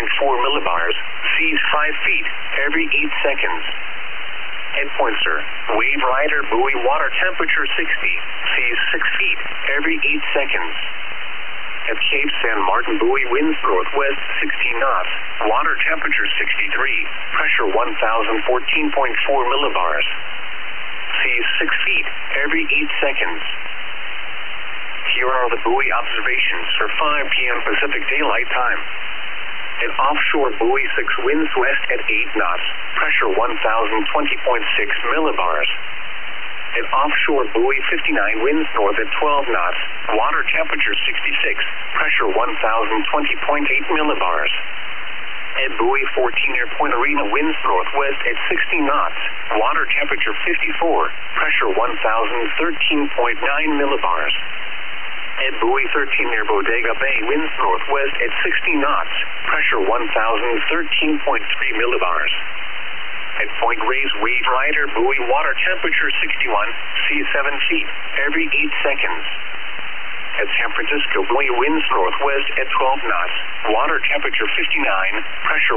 millibars, seas 5 feet every 8 seconds. Head pointer, wave rider buoy, water temperature 60, seas 6 feet every 8 seconds. At Cape San Martin buoy, winds northwest 16 knots, water temperature 63, pressure 1014.4 millibars. Seas 6 feet every 8 seconds. Here are the buoy observations for 5 p.m. Pacific Daylight Time. At offshore buoy 6, winds west at 8 knots, pressure 1020.6 millibars. At offshore buoy 59, winds north at 12 knots, water temperature 66, pressure 1020.8 millibars. At buoy 14 near Point Arena, winds northwest at 60 knots, water temperature 54, pressure 1013.9 millibars. At buoy 13 near Bodega Bay, winds northwest at 60 knots, pressure 1013.3 millibars. At Point Reyes, wave rider buoy, water temperature 61, seas 7 feet every 8 seconds. At San Francisco buoy, winds northwest at 12 knots, water temperature 59, pressure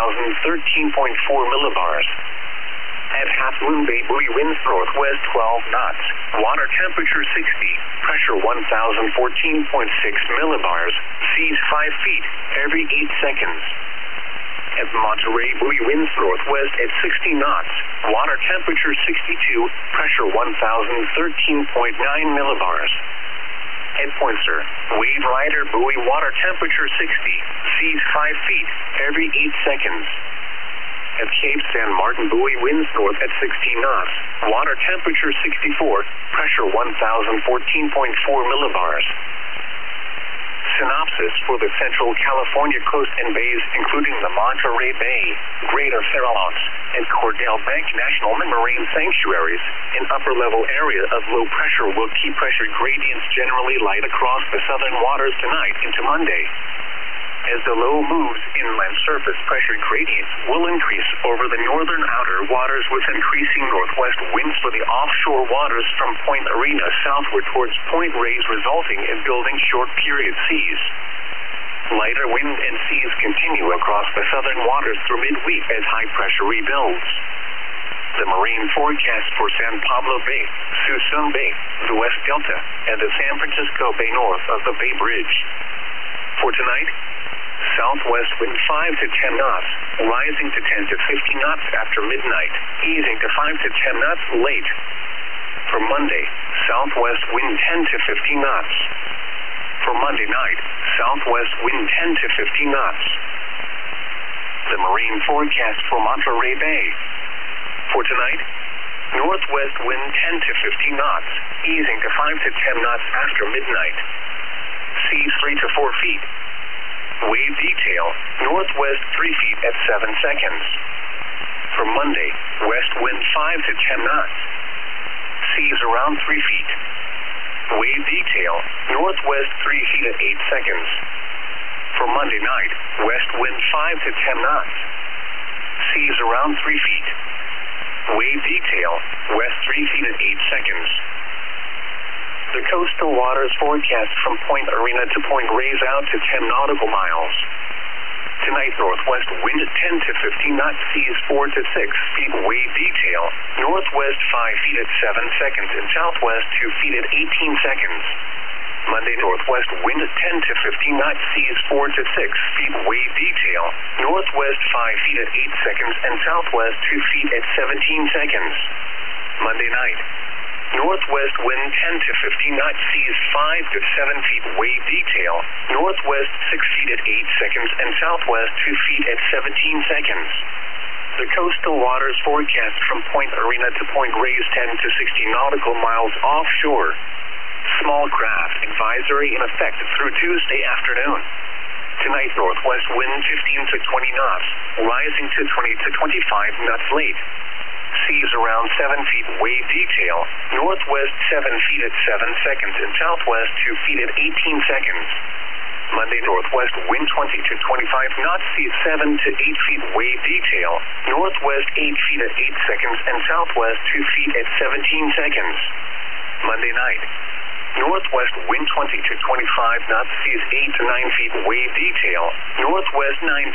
1013.4 millibars. At Half Moon Bay buoy, winds northwest 12 knots, water temperature 60, pressure 1014.6 millibars, seas 5 feet every 8 seconds. At Monterey buoy, winds northwest at 60 knots, water temperature 62, pressure 1013.9 millibars. Head pointer, wave rider buoy, water temperature 60, seas 5 feet every 8 seconds. At Cape San Martin buoy, winds north at 16 knots, water temperature 64, pressure 1014.4 millibars. Synopsis for the Central California coast and bays, including the Monterey Bay, Greater Farallones, and Cordell Bank National Marine Sanctuaries. An upper-level area of low pressure will keep pressure gradients generally light across the southern waters tonight into Monday. As the low moves, inland surface pressure gradients will increase over the northern outer waters with increasing northwest winds for the offshore waters from Point Arena southward towards Point Reyes, resulting in building short-period seas. Lighter wind and seas continue across the southern waters through midweek as high pressure rebuilds. The marine forecast for San Pablo Bay, Suisun Bay, the West Delta, and the San Francisco Bay north of the Bay Bridge. For tonight, southwest wind 5 to 10 knots, rising to 10 to 15 knots after midnight, easing to 5 to 10 knots late. For Monday, southwest wind 10 to 15 knots. For Monday night, southwest wind 10 to 15 knots. The marine forecast for Monterey Bay. For tonight, northwest wind 10 to 15 knots, easing to 5 to 10 knots after midnight. Seas 3 to 4 feet. Wave detail, northwest 3 feet at 7 seconds. For Monday, west wind 5 to 10 knots. Seas around 3 feet. Wave detail, northwest 3 feet at 8 seconds. For Monday night, west wind 5 to 10 knots. Seas around 3 feet. Wave detail, west 3 feet at 8 seconds. The coastal waters forecast from Point Arena to Point Reyes out to 10 nautical miles. Tonight, northwest wind 10 to 15 knots, seas 4 to 6 feet, wave detail, northwest 5 feet at 7 seconds, and southwest 2 feet at 18 seconds. Monday, northwest wind 10 to 15 knots, seas 4 to 6 feet, wave detail, northwest 5 feet at 8 seconds, and southwest 2 feet at 17 seconds. Monday night, northwest wind 10 to 15 knots, seas 5 to 7 feet, wave detail, northwest 6 feet at 8 seconds, and southwest 2 feet at 17 seconds. The coastal waters forecast from Point Arena to Point Reyes 10 to 16 nautical miles offshore. Small craft advisory in effect through Tuesday afternoon. Tonight, northwest wind 15 to 20 knots, rising to 20 to 25 knots late. Seas around 7 feet, wave detail, northwest 7 feet at 7 seconds, and southwest 2 feet at 18 seconds. Monday, northwest wind 20 to 25 knots, seas 7 to 8 feet, wave detail, northwest 8 feet at 8 seconds, and southwest 2 feet at 17 seconds. Monday night, northwest wind 20 to 25 knots, seas 8 to 9 feet, wave detail, northwest 9